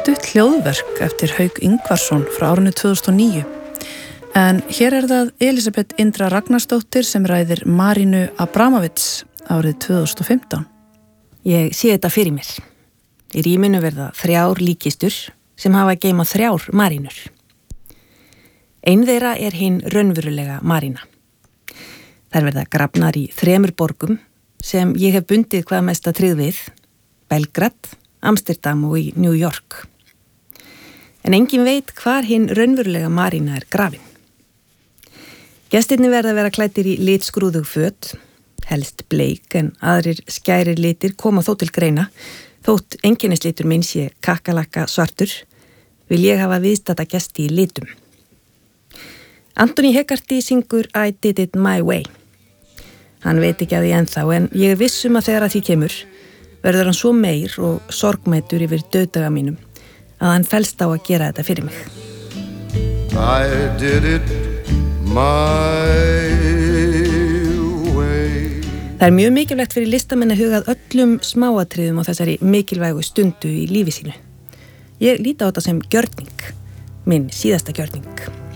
stutt hljóðverk eftir Hauk Ingvarsson frá árinu 2009. En hér það Elísabet Indra Ragnarsdóttir sem ræðir Marínu Abramovits árið 2015. Ég sé þetta fyrir mér. Í rýminu verða 3 líkistur sem hafa geymað 3 Marínur. Ein þeirra hin raunverulega Marína. Þær verða grafnar í 3 borgum sem ég hef bundið hvað mesta tryggð við, Belgrad, Amsterdam og í New York. En enginn veit hvar hin raunverulega Marína grafin. Gestirnir verða að vera klæddir í litskrúðug föt, helst bleik en aðrir skærir litir koma þó til greina, þótt einkennislitur minn sé kakkalakka svartur, vil ég hafa viðstadda gesti í litum. Anthony Hegarty syngur I Did It My Way. Hann veit ekki að því ennþá en ég viss að þegar að því kemur, verður hann svo meir og sorgmætur yfir dauðdaga mínum að hann fellst á að gera þetta fyrir mig. I did it my way. Það mjög mikilvægt fyrir listamenn að huga að öllum smáatriðum á þessari mikilvægu stundu í lífi sínu. Ég líti á þetta sem gjörning, minn síðasta gjörning.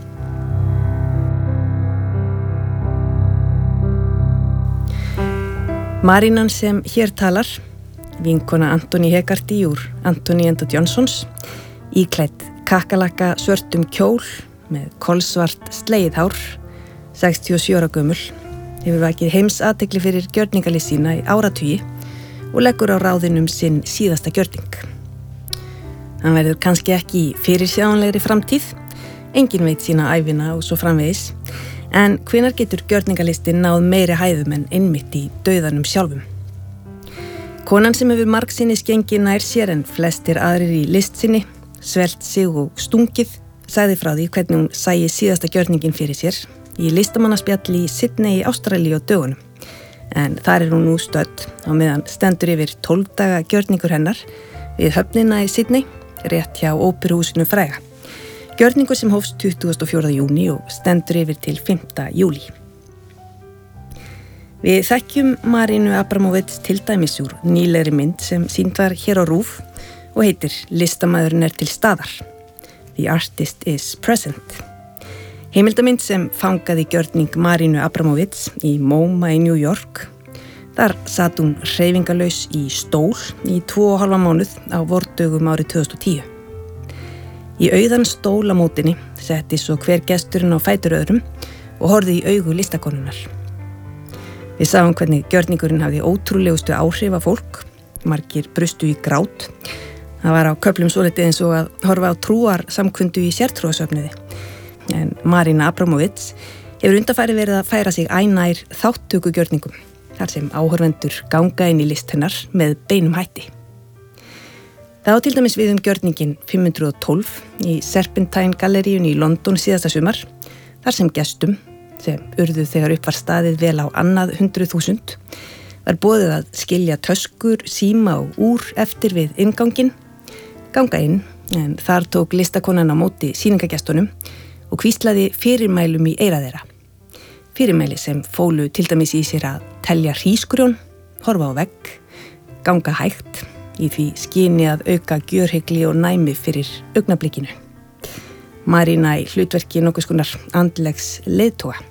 Marínan sem hér talar, vinkona Anthony Hegarty úr Anthony and the Johnsons, íklædd kakkalakka svörtum kjól með kolsvart slegið hár, 67 ára gömul, hefur vakið heimsathygli fyrir gjörningalist sína í áratugi og leggur á ráðinum sinn síðasta gjörning. Hann verður kannski ekki í fyrirsjáanlegri framtíð, enginn veit sína ævina og svo framvegis, en hvenær getur gjörningalistin náð meiri hæðum en einmitt í dauðanum sjálfum? Konan sem hefur margsinnis gengið nær sér en flestir aðrir í list sinni, svelt sig og stungið, sagði frá því hvernig hún sæi síðasta gjörningin fyrir sér í listamannaspjalli í Sydney í Ástralíu á dögunum. En þar hún nú stödd á meðan stendur yfir 12 daga gjörningur hennar við höfnina í Sydney, rétt hjá óperuhúsinu fræga. Gjörningur sem hófst 24. júní og stendur yfir til 5. júlí. Við þekkjum Marínu Abramovits til dæmis úr nýlegri mynd sem sýnd var hér á RÚV og heitir Listamaðurinn til staðar. The Artist is Present. Heimildamynd sem fangaði gjörning Marínu Abramovits í MoMA í New York. Þar sat hún hreyfingarlaus í stól í 2,5 mánuð á vordögum árið 2010. Í auðan stól á mótinni setti svo hver gesturinn á fætur öðrum og horfði í augu listakonunnar. Við sáum hvernig gjörningurinn hafði ótrúlegustu áhrif á fólk, margir brustu í grát. Það var á köflum svolítið eins og að horfa á trúarsamkundu í sértrúarsöfnuði. En Marína Abramovits hefur undanfarið verið að færa sig æ nær þátttökugjörningum, þar sem áhorfendur ganga inn í list hennar með beinum hætti. Það á til dæmis við gjörningin 512 í Serpentine Galleríun í London síðasta sumar, þar sem gestum, sem urðu þegar upp var staðið vel á annað 100.000, var boðið að skilja töskur, síma og úr eftir við innganginn, ganga inn, en þar tók listakonan á móti sýningagestunum og hvíslaði fyrirmælum í eyra þeirra. Fyrirmæli sem fólu til dæmis í sér að telja hrísgrjón, horfa á vegg, ganga hægt, í því skyni að auka gjörhygli og næmi fyrir augnablikinu. Marína í hlutverki nokkuð skonar andlegs leiðtoga.